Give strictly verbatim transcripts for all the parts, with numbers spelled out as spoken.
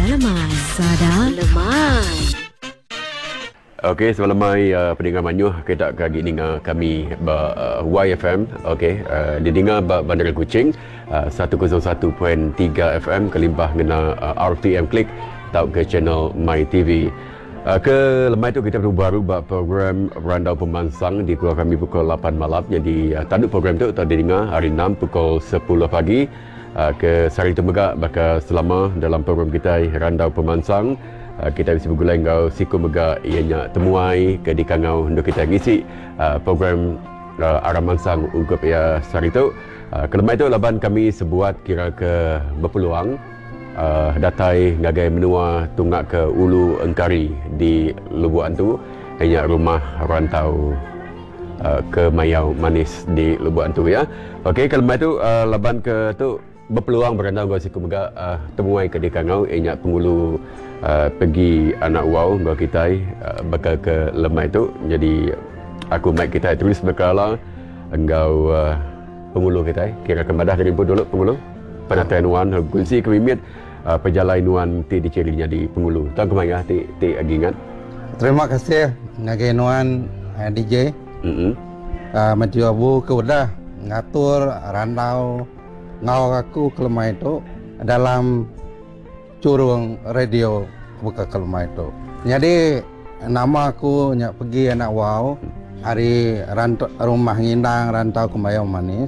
Selemai Sada Lemai. Okey, selamat mai uh, pendengar Manyuh. Kita kali ini dengan kami ba uh, Y F M. Okey, uh, didengar ba Bandar Kuching uh, seratus satu perpuluhan tiga F M kelimbah ngena uh, R T M Klik tau ke channel My T V. Uh, ke lemai tu kita baru ba program Randau Pemansang di keluar kami pukul lapan malam. Jadi uh, tanduk program tu tak didengar hari enam pukul sepuluh pagi. Uh, ke Sari Temegak bakal selama dalam program kita Randau Pemansang. Uh, kita bisa bergulai ngau siku mega ianya temuai ke di kangau untuk kita ngisi uh, program uh, Aram Mansang ungkup ya sari tu. Uh, kelemai tu laban kami sebuat kira ke berpeluang uh, datai ngagai menua tunggak ke Ulu Engkari di Lubuk Antu hanya rumah rantau uh, ke Mayau Manis di Lubuk Antu ya. Okey, kelemai tu uh, laban ke tu berpeluang berandau ngau siku mega uh, temuai ke di kangau ianya pengulu Uh, pergi anak wow gua kita uh, bakal ke lemai tu. Jadi aku mic kita terus berkala engkau uh, pengulu kita kira kemadah dari pun dulu pengulu penatian wan kunci kemimit uh, perjalanan wan ti dicirinya di pengulu tak kemaya ti ti agingat. Terima kasih ngagen wan uh, D J heeh uh, Matthew Abu ke udah ngatur randau ngau aku ke lemai tu dalam curung radio buka kelma itu. Jadi nama aku nyak pergi anak wow hari rantau rumah ngindang rantau ke Mayau Manis.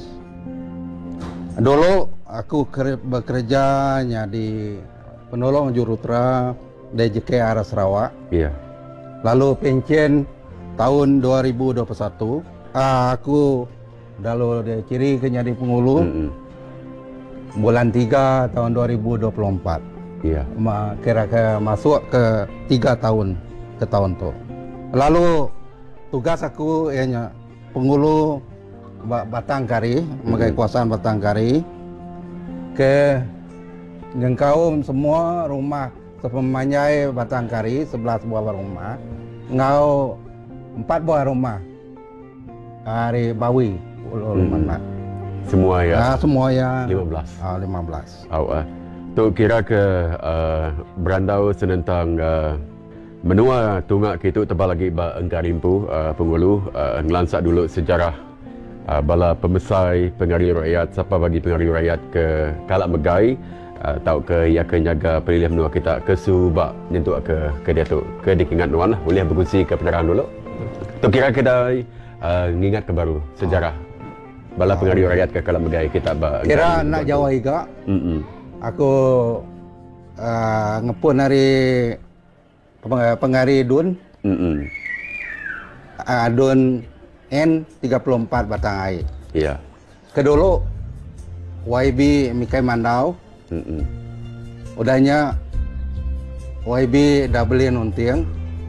Dulu aku bekerja di penolong jurutra D J K arah Sarawak. Iya. Lalu pensiun tahun dua ribu dua puluh satu. Ah, aku dalu de ciri ke jadi pengulu. Mm-hmm. Bulan tiga tahun dua ribu dua puluh empat. Iya. Ma, kira-kira masuk ke tiga tahun ke tahun tu. Lalu tugas aku ianya pengulu Batangkari, mm-hmm. Megai kuasaan Batangkari ke ngengkau semua rumah sepemanyai Batangkari sebelas buah rumah, ngau empat buah rumah hari Bawi ulu mm-hmm. mana. Semua ya. Nah, semua ya. lima belas. Ah, lima belas. Oh, uh. Tu kira ke uh, berandau senentang uh, menua tunggak kitu tebal lagi ba engkarimpu uh, pengulu uh, ngelansak dulu sejarah uh, bala pemesai pengaruh rakyat siapa bagi pengaruh rakyat ke Kalak Megai uh, tau ke ia ke nyaga pelilih menua kita ke subak nyentuk ke ke dia tu ke dikingat nuan lah boleh berkongsi ke penerangan dulu. Tu kira kedai uh, ngingat ke baru sejarah bala pengaruh rakyat ke Kalak Megai kita ba kira nak Jawa juga. Hmm. Aku uh, ngepun hari pengari Dun. Mm-mm. Uh, Dun N tiga puluh empat Batang Air. Iya. Kedulu Y B Mikai Mandau. Mm-mm. Udahnya Y B W Nuntiang.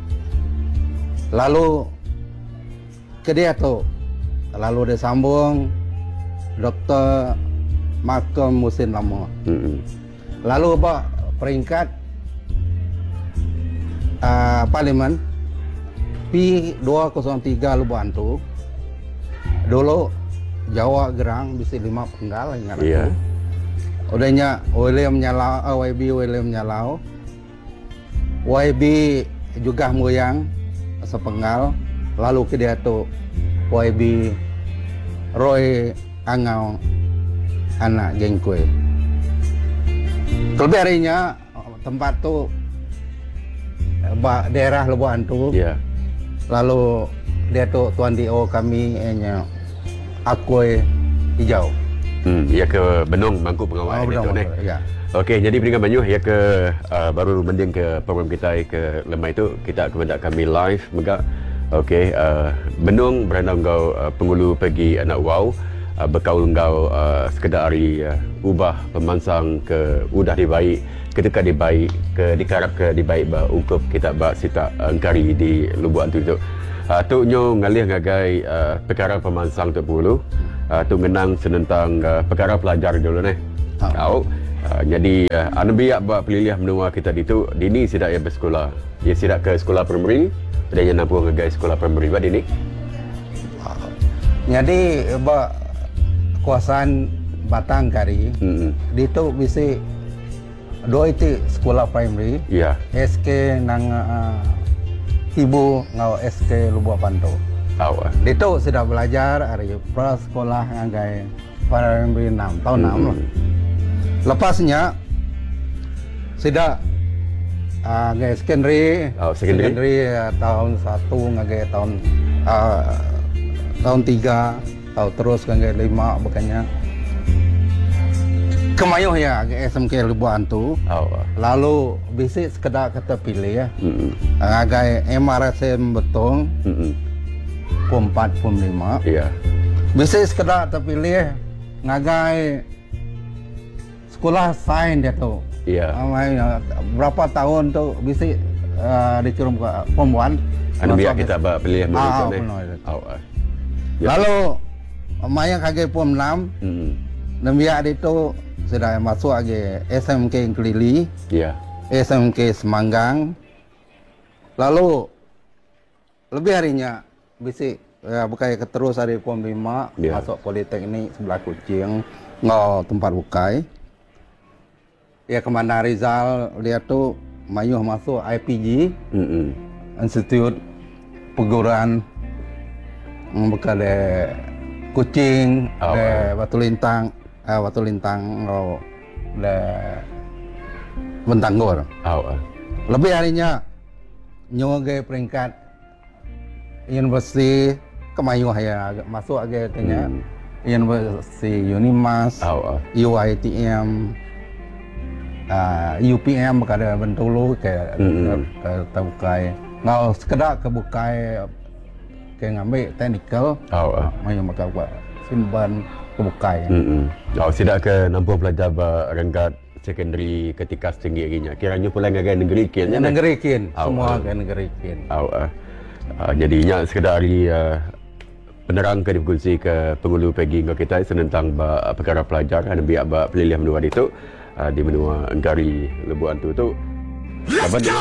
Lalu ke dia tu. Lalu dia sambung Doktor Malcolm Musin Lama. Mm-hmm. Lalu apa peringkat uh, Parlimen P dua kosong tiga Lubuk Antu. Dulu Jawa Gerang bisa lima penggal ingat yeah. aku. Udahnya William Nyalau, uh, Y B William Nyalau. Y B juga Muyang sepenggal. Lalu ke dia tu Y B Roy Angau anak Jengkue. Terlebih harinya tempat tu daerah Lubuk Antu. Yeah. Lalu dia tu Tuan D O kami nya Akui Hijau. Hmm, ia ke Benung Mangkuk Pengawal oh, dia tu ni. Ya. Okey, jadi pendengar Manyuh ia ke uh, baru mending ke program kita ke lemai tu kita kepada kami live megak. Okey, uh, Benung berandau kau uh, pengulu pergi anak wow. Uh, berkaul engkau uh, sekedar hari uh, ubah pemansang ke udah dibaik ketika dibaik ke dikarap ke dibaik ba ungkup kita ba sita engkari di Lubuk Antu itu. Uh, tu nyo ngalih ngagai uh, perkara pemansang tu pulu. Uh, tu menang senentang uh, perkara pelajar dulu ni. Tahu. Uh, jadi uh, anu biak ba pelilih menua kita ditu dini sidak ya bersekolah. Dia sidak ke sekolah primary, dia yang nampu ngagai sekolah primary ba dini. Jadi ba kuasaan Batangkari, mm-hmm. Itu bisa dua itu sekolah primary. Ya. S K nang uh, ibu ngau S K Lubuk Panto. Tahu. Dito sudah belajar dari pra sekolah ngagai primary enam tahun enam Hmm. lah. Lepasnya sudah uh, ngagai secondary. Oh, secondary. uh, tahun satu ngagai tahun uh, tahun tiga, tahun terus ngagai lima bukannya. Kemayuh ya ke S M K Lubuk Antu. Tahu. Lalu bisik sekedar kata pilih ya. Hmm. Ngagai M R S M Betong. Hmm. Pom empat, pom lima. Ya. Bisa sekedar terpilih ngagai sekolah sains dia tu. Ya. Amai berapa tahun tu bisa uh, dikirim ke pom satu. Anu biar kita ba pilih Ah, mana ni. benar itu. Tahu. Lalu maya kage pom enam, Hmm. dan biar itu sudah masuk lagi S M K Kelili, Ya. S M K Semanggang. Lalu lebih harinya bisa ya bukai terus dari pom lima Ya. masuk politeknik sebelah Kucing ngau tempat bukai ya kemana Rizal dia tu mayuh masuk I P G Hmm. Institut Perguruan bukan de Kucing Oh, de eh. Batu Lintang eh, Batu Lintang ngau de Bentanggur. Tahu. Lebih harinya nyoge peringkat Universiti Kemayuh ya masuk lagi tanya Hmm. Universiti Unimas, Tahu. U I T M, uh, U P M kada Bentulu ke Hmm. ke tabukai. Ngau sekedar ke bukai ke ngambil technical, Tahu. mayu maka buat simpan ke bukai. Hmm. Oh, sidak ke nampu pelajar ba renggat secondary ketika setinggi harinya. Kiranya pula ngagai negeri kin. Negeri kin, Au, semua au. ke negeri kin. Tahu. Uh, jadinya sekedar hari uh, penerang ke dikongsi ke pengulu pagi ngau kita tentang ba perkara pelajar dan biar ba pelilihan menua itu uh, di menua Engkari Lubuk Antu tu. Laban